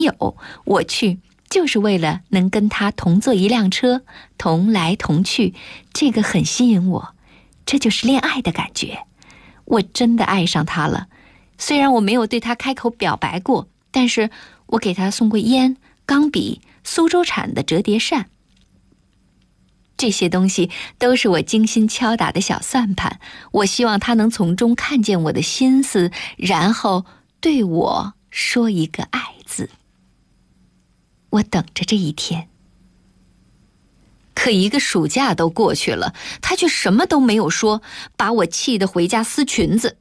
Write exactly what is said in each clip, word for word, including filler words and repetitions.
友，我去就是为了能跟他同坐一辆车，同来同去，这个很吸引我，这就是恋爱的感觉。我真的爱上他了，虽然我没有对他开口表白过，但是我给他送过烟、钢笔、苏州产的折叠扇。这些东西都是我精心敲打的小算盘，我希望他能从中看见我的心思，然后对我说一个爱字。我等着这一天。可一个暑假都过去了，他却什么都没有说，把我气得回家撕裙子。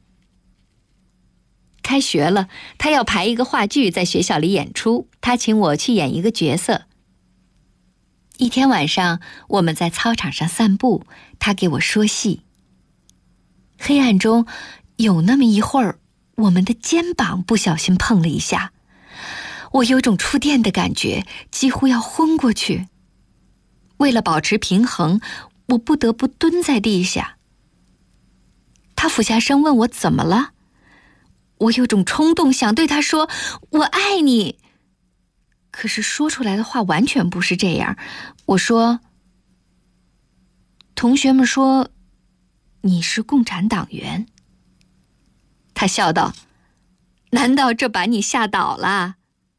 开学了，他要排一个话剧在学校里演出，他请我去演一个角色。一天晚上，我们在操场上散步，他给我说戏。黑暗中，有那么一会儿，我们的肩膀不小心碰了一下，我有种触电的感觉，几乎要昏过去。为了保持平衡，我不得不蹲在地下。他俯下身问我怎么了，我有种冲动想对他说我爱你，可是说出来的话完全不是这样。我说，同学们说你是共产党员。他笑道，难道这把你吓倒了？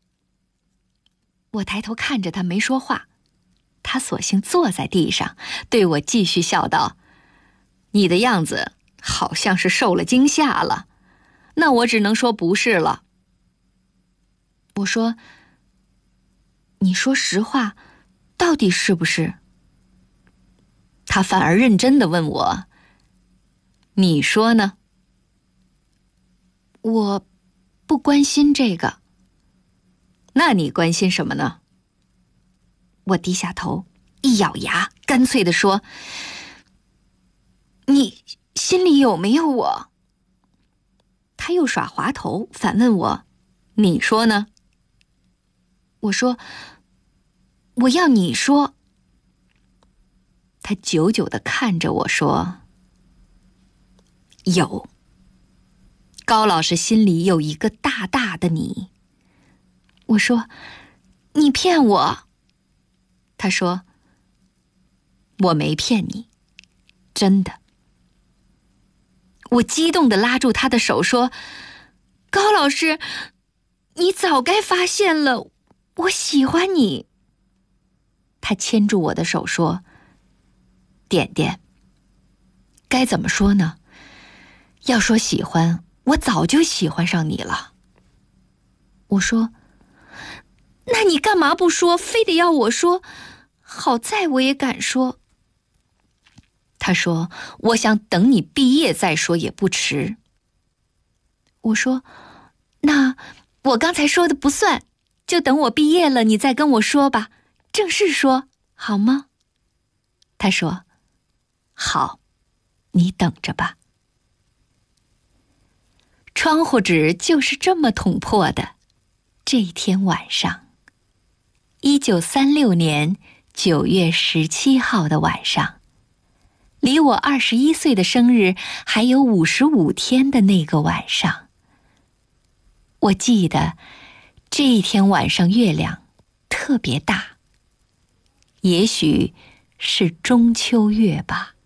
我抬头看着他没说话，他索性坐在地上，对我继续笑道，你的样子好像是受了惊吓了，那我只能说不是了。我说，你说实话，到底是不是？他反而认真地问我，你说呢？我不关心这个。那你关心什么呢？我低下头，一咬牙，干脆地说，你心里有没有我？他又耍滑头，反问我，你说呢？我说，我要你说。他久久地看着我说，有。高老师心里有一个大大的你。我说，你骗我。他说，我没骗你，真的。我激动地拉住他的手说，高老师，你早该发现了，我喜欢你。他牵住我的手说，点点，该怎么说呢？要说喜欢，我早就喜欢上你了。我说，那你干嘛不说，非得要我说？好在我也敢说。他说，我想等你毕业再说也不迟。我说，那我刚才说的不算，就等我毕业了你再跟我说吧，正式说好吗？他说，好，你等着吧。窗户纸就是这么捅破的。这一天晚上，一九三六年九月十七号的晚上，离我二十一岁的生日还有五十五天的那个晚上，我记得这一天晚上月亮特别大，也许是中秋月吧。